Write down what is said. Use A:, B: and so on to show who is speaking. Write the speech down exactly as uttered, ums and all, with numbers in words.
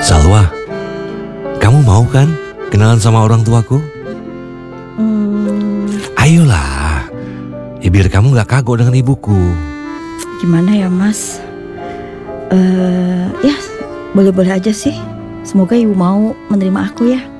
A: Salwa, kamu mau kan kenalan sama orang tuaku?
B: Hmm,
A: Ayolah, ya biar kamu gak kagok dengan ibuku.
B: gimana ya Mas? Eh, ya boleh-boleh aja sih. Semoga ibu mau menerima aku ya.